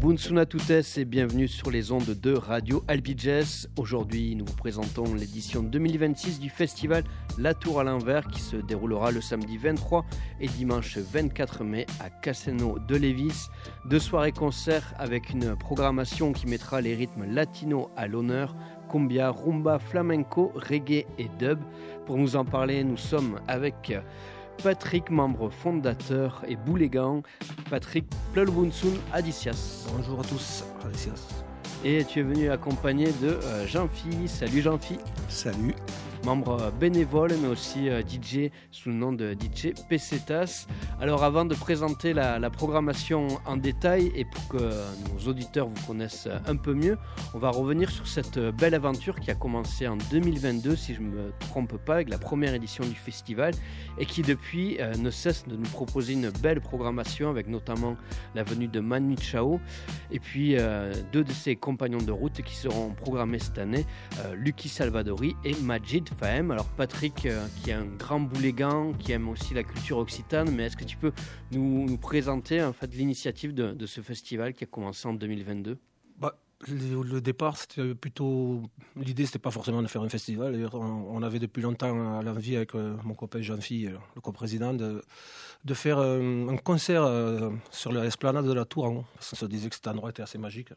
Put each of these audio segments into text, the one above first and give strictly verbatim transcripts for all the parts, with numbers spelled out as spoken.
Bonsoir à toutes et bienvenue sur les ondes de Radio Albiges. Aujourd'hui, nous vous présentons l'édition deux mille vingt-six du festival La Tour à l'envers qui se déroulera le samedi vingt-trois et dimanche vingt-quatre mai à Casino de Lévis. Deux soirées-concerts avec une programmation qui mettra les rythmes latinos à l'honneur, cumbia, rumba, flamenco, reggae et dub. Pour nous en parler, nous sommes avec Patrick, membre fondateur et boulégan. Patrick Plalubunsun Adicias. Bonjour à tous, Adicias. Et tu es venu accompagné de euh, Jean-Phi. Salut Jean-Phi. Salut. Membre bénévole mais aussi euh, D J sous le nom de D J Pesetas. Alors avant de présenter la, la programmation en détail et pour que nos auditeurs vous connaissent un peu mieux, on va revenir sur cette belle aventure qui a commencé en deux mille vingt-deux si je ne me trompe pas avec la première édition du festival et qui depuis euh, ne cesse de nous proposer une belle programmation avec notamment la venue de Manu Chao et puis euh, deux de ses compagnons de route qui seront programmés cette année, euh, Lucky Salvadori et Majid Fahem. Alors Patrick, euh, qui est un grand boulégan, qui aime aussi la culture occitane, mais est-ce que tu peux nous, nous présenter en fait l'initiative de, de ce festival qui a commencé en deux mille vingt-deux? Bah, le, le départ, c'était plutôt... L'idée, c'était pas forcément de faire un festival. D'ailleurs, on, on avait depuis longtemps l'envie avec euh, mon copain Jean-Phi, le coprésident, de, de faire euh, un concert euh, sur l'esplanade de la Tour. Hein, parce qu'on se disait que cet endroit était assez magique.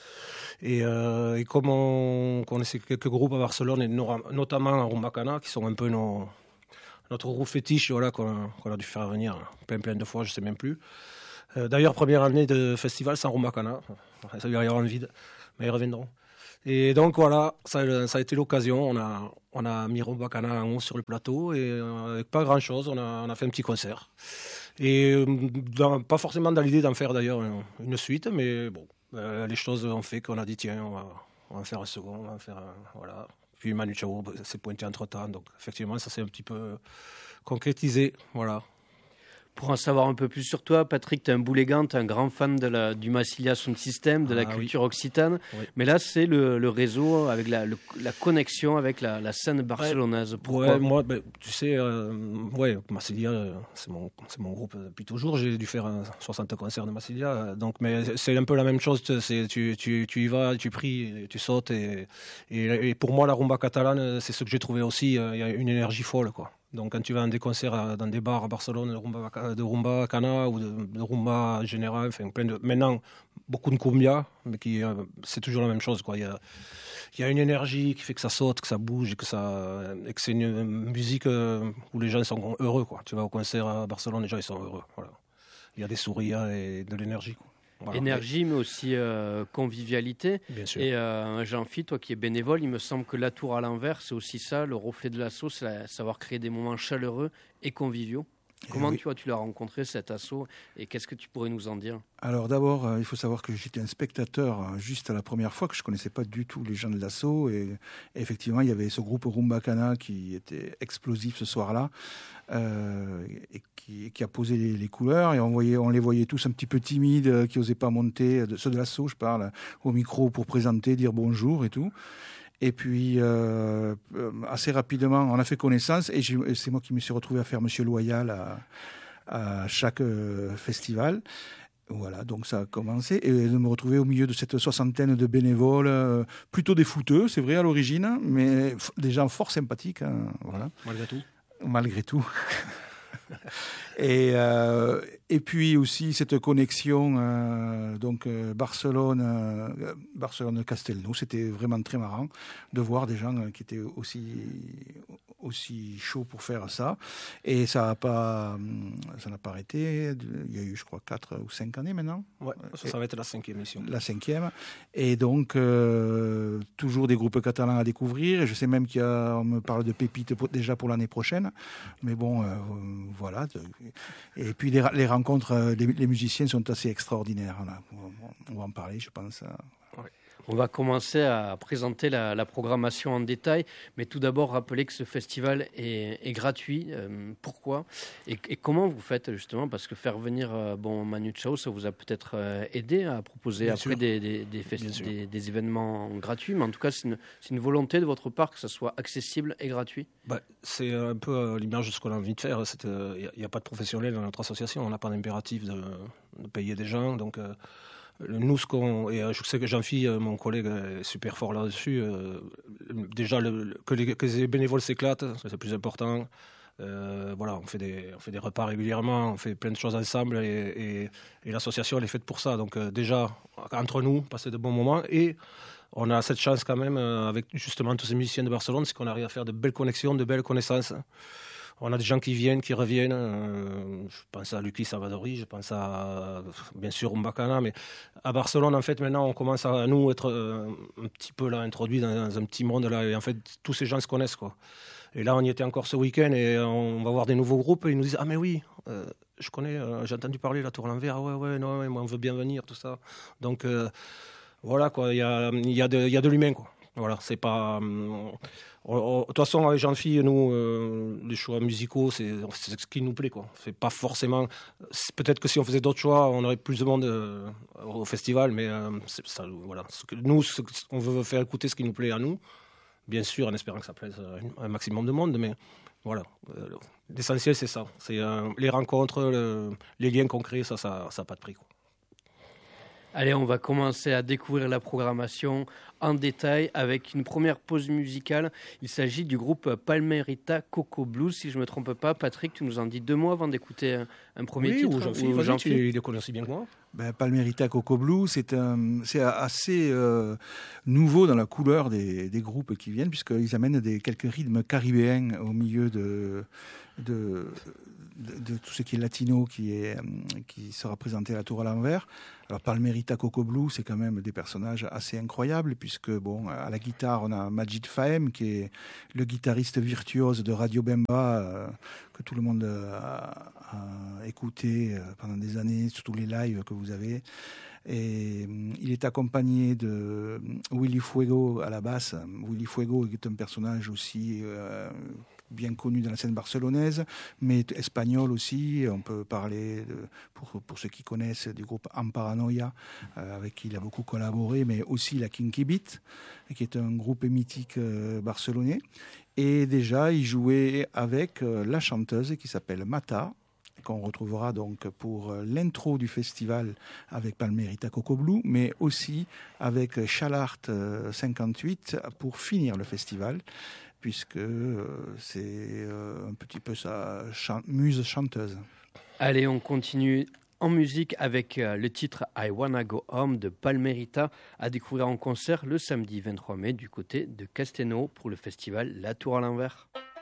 Et, euh, et comme on connaissait quelques groupes à Barcelone, et notamment à Rumbacana, qui sont un peu nos, notre groupe fétiche, voilà, qu'on, qu'on a dû faire venir plein plein de fois, je ne sais même plus. Euh, d'ailleurs, première année de festival sans Rumbacana, ça lui arrivera en vide, mais ils reviendront. Et donc voilà, ça, ça a été l'occasion, on a, on a mis Rumbacana en haut sur le plateau, et euh, avec pas grand-chose, on a, on a fait un petit concert. Et dans, pas forcément dans l'idée d'en faire d'ailleurs une, une suite, mais bon. Euh, les choses ont fait qu'on a dit tiens on va, on va faire un second, on va faire un, voilà. Puis Manu Chao s'est pointé entre temps, donc effectivement ça s'est un petit peu concrétisé, voilà. Pour en savoir un peu plus sur toi, Patrick, tu es un boulégan, tu es un grand fan de la, du Massilia Sound System, de la ah, culture oui. occitane. Oui. Mais là, c'est le, le réseau, avec la, le, la connexion avec la, la scène barcelonaise. Pourquoi ouais, moi, ben, tu sais, euh, ouais, Massilia, c'est mon, c'est mon groupe depuis toujours. J'ai dû faire un soixante concerts de Massilia. Donc, mais c'est un peu la même chose. C'est, tu, tu, tu y vas, tu pries, tu sautes. Et, et, et pour moi, la rumba catalane, c'est ce que j'ai trouvé aussi. Il y a une énergie folle, quoi. Donc quand tu vas dans des concerts, dans des bars à Barcelone, de rumba, de rumba cana ou de, de rumba général, enfin plein de, maintenant beaucoup de cumbia, mais qui, c'est toujours la même chose, quoi. Il y a, il y a une énergie qui fait que ça saute, que ça bouge, et que ça, et que c'est une musique où les gens sont heureux, quoi. Tu vas au concert à Barcelone, les gens ils sont heureux, voilà. Il y a des sourires et de l'énergie, quoi. Voilà. Énergie, mais aussi euh, convivialité. Bien sûr. Et euh, Jean-Phi, toi qui es bénévole, il me semble que la Tour à l'envers, c'est aussi ça, le reflet de l'assaut, c'est la, savoir créer des moments chaleureux et conviviaux. Comment oui. tu, vois, tu l'as rencontré, cet assaut, et qu'est-ce que tu pourrais nous en dire? Alors d'abord, euh, il faut savoir que j'étais un spectateur euh, juste à la première fois, que je ne connaissais pas du tout les gens de l'assaut. Et, et effectivement, il y avait ce groupe Rumbacana qui était explosif ce soir-là, euh, et qui, qui a posé les, les couleurs. Et on, voyait, on les voyait tous un petit peu timides, euh, qui n'osaient pas monter, de, ceux de l'assaut, je parle, au micro pour présenter, dire bonjour et tout. Et puis, euh, assez rapidement, on a fait connaissance et, et c'est moi qui me suis retrouvé à faire Monsieur Loyal à, à chaque euh, festival. Voilà, donc ça a commencé. Et de me retrouver au milieu de cette soixantaine de bénévoles, euh, plutôt des fouteux, c'est vrai à l'origine, mais f- des gens fort sympathiques. Hein, voilà. Malgré tout. Malgré tout. Et, euh, et puis aussi cette connexion euh, donc euh, Barcelone euh, Barcelone Castelnau, c'était vraiment très marrant de voir des gens euh, qui étaient aussi aussi chauds pour faire ça, et ça a pas ça n'a pas arrêté. Il y a eu je crois quatre ou cinq années maintenant. Ouais, ça, ça va être la cinquième émission. La cinquième, et donc euh, toujours des groupes catalans à découvrir. Et je sais même qu'il y a, on me parle de pépites pour, déjà pour l'année prochaine, mais bon euh, voilà. Et puis les, les rencontres, les, les musiciens sont assez extraordinaires. Là. On va en parler, je pense. Ouais. On va commencer à présenter la, la programmation en détail, mais tout d'abord rappeler que ce festival est, est gratuit. Euh, pourquoi et, et comment vous faites justement? Parce que faire venir euh, bon, Manu Chao, ça vous a peut-être euh, aidé à proposer Bien après des, des, des, festi- des, des événements gratuits, mais en tout cas c'est une, c'est une volonté de votre part que ça soit accessible et gratuit. Bah, c'est un peu euh, l'image de ce qu'on a envie de faire. Il n'y euh, a, a pas de professionnels dans notre association, on n'a pas d'impératif de, de payer des gens, donc... Euh, nous, ce qu'on, et je sais que Jean-Phi, mon collègue, est super fort là-dessus. Euh, déjà, le, le, que, les, que les bénévoles s'éclatent, c'est le plus important. Euh, voilà, on fait, des, on fait des repas régulièrement, on fait plein de choses ensemble et, et, et l'association elle est faite pour ça. Donc euh, déjà, entre nous, passer de bons moments et on a cette chance quand même euh, avec justement tous ces musiciens de Barcelone, c'est qu'on arrive à faire de belles connexions, de belles connaissances. On a des gens qui viennent, qui reviennent. Euh, je pense à Lucky Salvadori, je pense à, bien sûr, Umbacana. Mais à Barcelone, en fait, maintenant, on commence à, nous, être euh, un petit peu là, introduits dans, dans un petit monde. Là, et en fait, tous ces gens se connaissent, quoi. Et là, on y était encore ce week-end et on va voir des nouveaux groupes et ils nous disent « Ah, mais oui, euh, je connais, euh, j'ai entendu parler de la Tour à l'envers. Ah ouais, ouais, non, ouais, moi, on veut bien venir, tout ça. » Donc, euh, voilà, quoi, il y a, y a de, y a de l'humain, quoi. Voilà, c'est pas... De toute façon, avec Jean-Phi, nous, euh, les choix musicaux, c'est, c'est ce qui nous plaît, quoi. C'est pas forcément... C'est, peut-être que si on faisait d'autres choix, on aurait plus de monde euh, au festival, mais euh, c'est, ça, voilà. Ce que, nous, ce, on veut faire écouter ce qui nous plaît à nous. Bien sûr, en espérant que ça plaise à un maximum de monde, mais voilà. Euh, l'essentiel, c'est ça. C'est euh, les rencontres, le, les liens qu'on crée, ça, ça n'a pas de prix, quoi. Allez, on va commencer à découvrir la programmation en détail avec une première pause musicale. Il s'agit du groupe Palmerita Coco Blues, si je ne me trompe pas. Patrick, tu nous en dis deux mots avant d'écouter un, un premier oui, titre. Ou Jean-Phi, ou Jean-Phi, il les connaît aussi bien que moi. Ben, Palmerita Coco Blues, c'est, un, c'est assez euh, nouveau dans la couleur des, des groupes qui viennent, puisqu'ils amènent des, quelques rythmes caribéens au milieu de... de De, de tout ce qui est latino qui, est, qui sera présenté à la Tour à l'envers. Alors Palmerita Coco Blue, c'est quand même des personnages assez incroyables, puisque bon, à la guitare, on a Majid Fahem, qui est le guitariste virtuose de Radio Bemba, euh, que tout le monde a, a écouté euh, pendant des années, sur tous les lives que vous avez. Et il est accompagné de Willy Fuego à la basse. Willy Fuego est un personnage aussi... Euh, bien connu dans la scène barcelonaise, mais espagnol aussi. On peut parler, de, pour, pour ceux qui connaissent, du groupe Amparanoia, euh, avec qui il a beaucoup collaboré, mais aussi la Kinky Beat, qui est un groupe mythique euh, barcelonais. Et déjà, il jouait avec euh, la chanteuse qui s'appelle Mata, qu'on retrouvera donc pour l'intro du festival avec Palmerita Coco Blue, mais aussi avec Chalart cinquante-huit pour finir le festival, puisque euh, c'est euh, un petit peu sa chan- muse chanteuse. Allez, on continue en musique avec euh, le titre I Wanna Go Home de Palmerita, à découvrir en concert le samedi vingt-trois mai du côté de Castelnau pour le festival La Tour à l'envers.